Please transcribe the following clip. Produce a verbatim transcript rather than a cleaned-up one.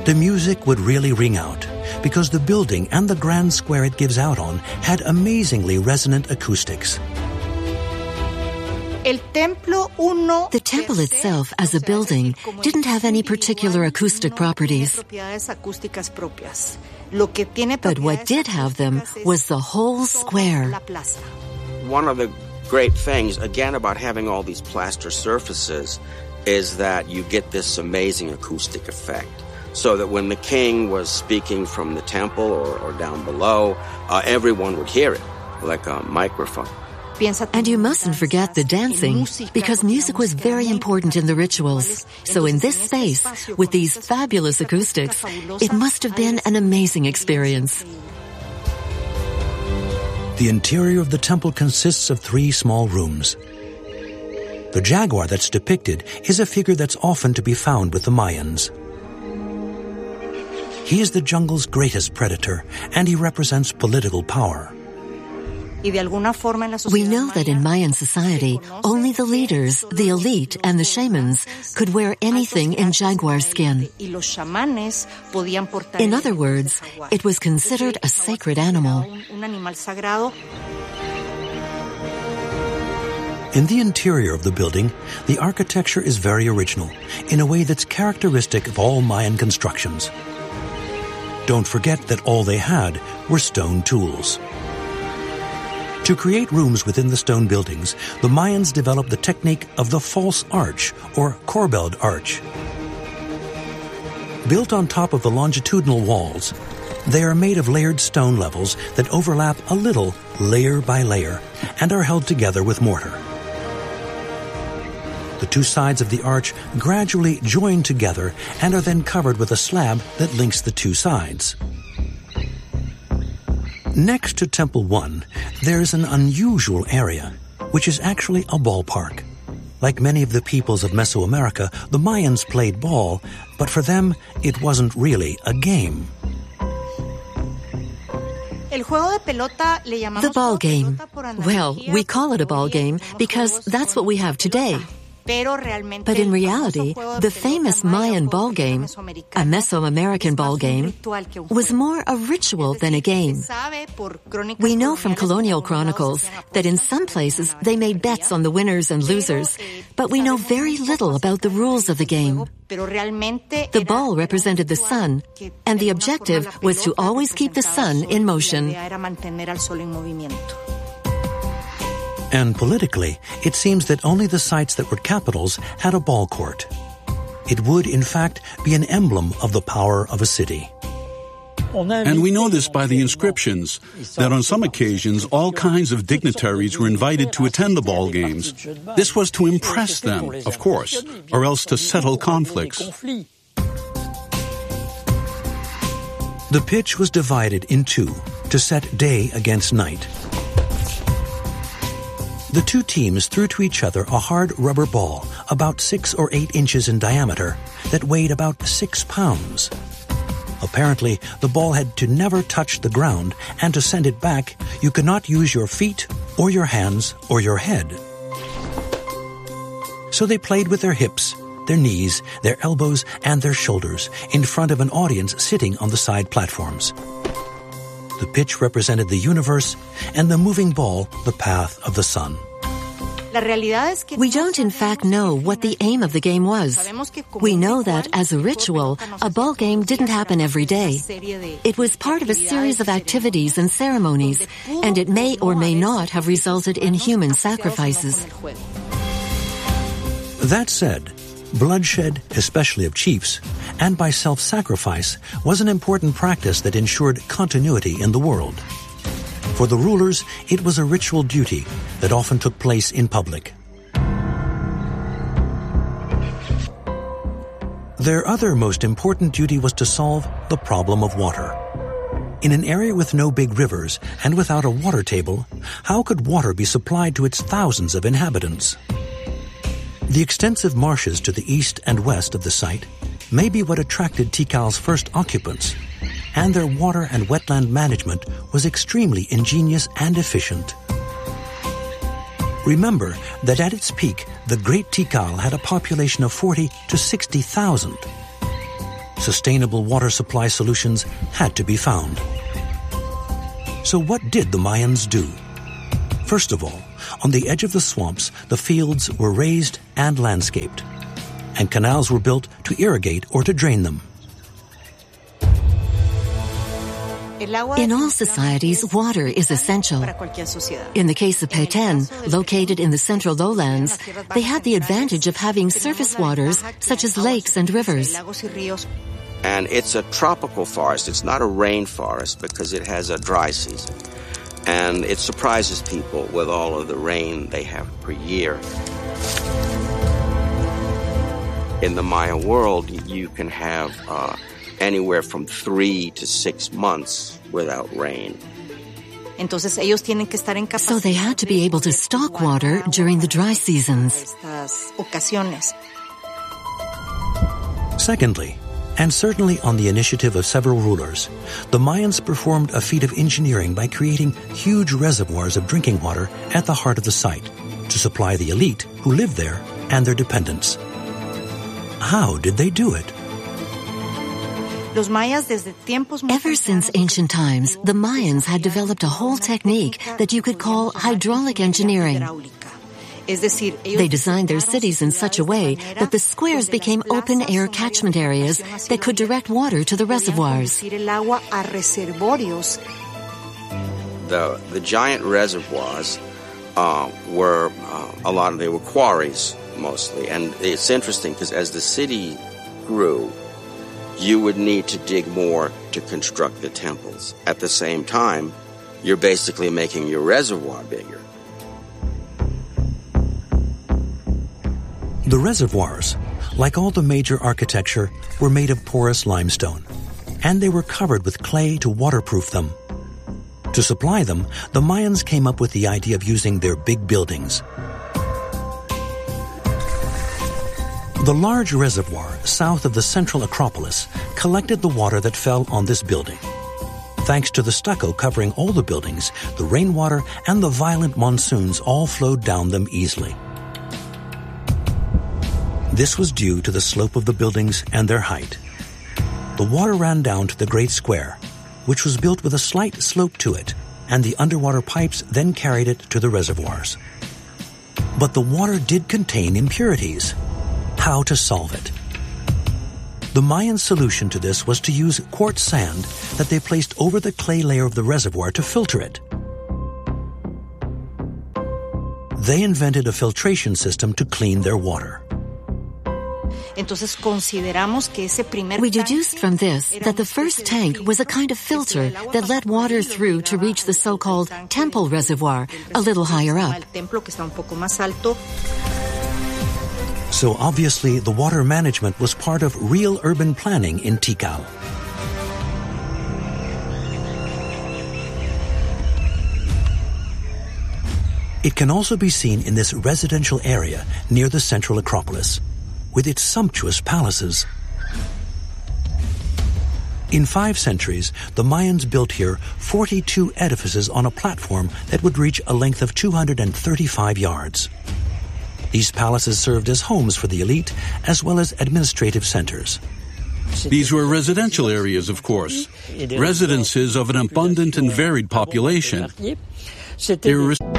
the music would really ring out because the building and the grand square it gives out on had amazingly resonant acoustics. The temple itself as a building didn't have any particular acoustic properties. But what did have them was the whole square. One of the great things, again, about having all these plaster surfaces is that you get this amazing acoustic effect. So that when the king was speaking from the temple or, or down below, uh, everyone would hear it, like a microphone. And you mustn't forget the dancing, because music was very important in the rituals. So in this space, with these fabulous acoustics, it must have been an amazing experience. The interior of the temple consists of three small rooms. The jaguar that's depicted is a figure that's often to be found with the Mayans. He is the jungle's greatest predator, and he represents political power. We know that in Mayan society, only the leaders, the elite, and the shamans could wear anything in jaguar skin. In other words, it was considered a sacred animal. In the interior of the building, the architecture is very original, in a way that's characteristic of all Mayan constructions. Don't forget that all they had were stone tools. To create rooms within the stone buildings, the Mayans developed the technique of the false arch, or corbelled arch. Built on top of the longitudinal walls, they are made of layered stone levels that overlap a little, layer by layer, and are held together with mortar. The two sides of the arch gradually join together and are then covered with a slab that links the two sides. Next to Temple One, there's an unusual area, which is actually a ballpark. Like many of the peoples of Mesoamerica, the Mayans played ball, but for them, it wasn't really a game. The ball game. Well, we call it a ball game because that's what we have today. But in reality, the famous Mayan ball game, a Mesoamerican ball game, was more a ritual than a game. We know from colonial chronicles that in some places they made bets on the winners and losers, but we know very little about the rules of the game. The ball represented the sun, and the objective was to always keep the sun in motion. And politically, it seems that only the sites that were capitals had a ball court. It would, in fact, be an emblem of the power of a city. And we know this by the inscriptions, that on some occasions all kinds of dignitaries were invited to attend the ball games. This was to impress them, of course, or else to settle conflicts. The pitch was divided in two to set day against night. The two teams threw to each other a hard rubber ball about six or eight inches in diameter that weighed about six pounds. Apparently, the ball had to never touch the ground, and to send it back, you could not use your feet or your hands or your head. So they played with their hips, their knees, their elbows, and their shoulders in front of an audience sitting on the side platforms. The pitch represented the universe, and the moving ball the path of the sun. We don't in fact know what the aim of the game was. We know that as a ritual, a ball game didn't happen every day. It was part of a series of activities and ceremonies, and it may or may not have resulted in human sacrifices. That said, bloodshed, especially of chiefs, and by self-sacrifice, was an important practice that ensured continuity in the world. For the rulers, it was a ritual duty that often took place in public. Their other most important duty was to solve the problem of water. In an area with no big rivers and without a water table, how could water be supplied to its thousands of inhabitants? The extensive marshes to the east and west of the site may be what attracted Tikal's first occupants, and their water and wetland management was extremely ingenious and efficient. Remember that at its peak, the Great Tikal had a population of forty to sixty thousand. sustainable water supply solutions had to be found. So what did the Mayans do? First of all, on the edge of the swamps, the fields were raised and landscaped, and canals were built to irrigate or to drain them. In all societies, water is essential. In the case of Petén, located in the central lowlands, they had the advantage of having surface waters such as lakes and rivers. And it's a tropical forest. It's not a rainforest because it has a dry season. And it surprises people with all of the rain they have per year. In the Maya world, you can have uh, anywhere from three to six months without rain. So they had to be able to stock water during the dry seasons. Secondly, and certainly on the initiative of several rulers, the Mayans performed a feat of engineering by creating huge reservoirs of drinking water at the heart of the site to supply the elite who lived there and their dependents. How did they do it? Ever since ancient times, the Mayans had developed a whole technique that you could call hydraulic engineering. They designed their cities in such a way that the squares became open-air catchment areas that could direct water to the reservoirs. The, the giant reservoirs uh, were, uh, a lot of, they were quarries mostly. And it's interesting because as the city grew, you would need to dig more to construct the temples. At the same time, you're basically making your reservoir bigger. The reservoirs, like all the major architecture, were made of porous limestone, and they were covered with clay to waterproof them. To supply them, the Mayans came up with the idea of using their big buildings. The large reservoir south of the central Acropolis collected the water that fell on this building. Thanks to the stucco covering all the buildings, the rainwater and the violent monsoons all flowed down them easily. This was due to the slope of the buildings and their height. The water ran down to the Great Square, which was built with a slight slope to it, and the underwater pipes then carried it to the reservoirs. But the water did contain impurities. How to solve it? The Mayan solution to this was to use quartz sand that they placed over the clay layer of the reservoir to filter it. They invented a filtration system to clean their water. We deduced from this that the first tank was a kind of filter that let water through to reach the so-called temple reservoir, a little higher up. So obviously the water management was part of real urban planning in Tikal. It can also be seen in this residential area near the central Acropolis, with its sumptuous palaces. In five centuries, the Mayans built here forty-two edifices on a platform that would reach a length of two hundred thirty-five yards. These palaces served as homes for the elite as well as administrative centers. These were residential areas, of course, residences of an abundant and varied population. They were